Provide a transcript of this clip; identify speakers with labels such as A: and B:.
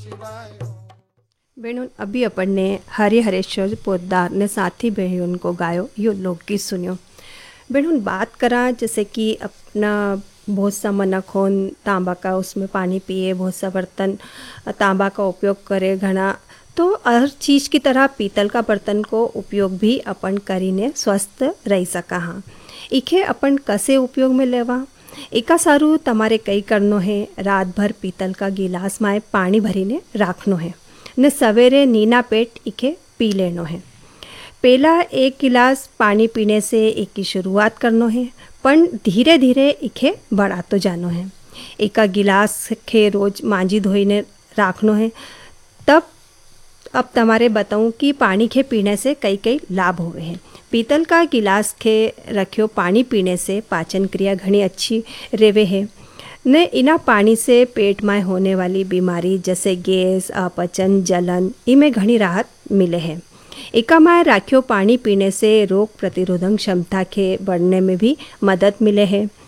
A: बेणुन अभी अपन ने हरिहरेश्वर पोद्दार ने साथी बहन को गायो यो लोकगीत सुनियो। बेणुन बात करा जैसे कि अपना बहुत सा मनक होन तांबा का उसमें पानी पिए, बहुत सा बर्तन तांबा का उपयोग करे घना, तो हर चीज़ की तरह पीतल का बर्तन को उपयोग भी अपन करीने स्वस्थ रह सका हाँ। इखे अपन कसे उपयोग में लेवा एका सारू तमारे कई करनो है, रात भर पीतल का गिलास में पानी भरीने राखनो है ने सवेरे नीना पेट इखे पी लेनो है। पहला एक गिलास पानी पीने से एक की शुरुआत करनो है, पण धीरे धीरे इखे बढ़ातो जानो है। एका गिलास के रोज मांजी धोईने राखनो है। तब अब तमारे बताऊं कि पानी के पीने से कई कई लाभ हुए हैं। पीतल का गिलास के रखियो पानी पीने से पाचन क्रिया घनी अच्छी रेवे है ने इना पानी से पेट में होने वाली बीमारी जैसे गैस, अपचन, जलन इनमें घनी राहत मिले है। एका में राखियो पानी पीने से रोग प्रतिरोधक क्षमता के बढ़ने में भी मदद मिले है।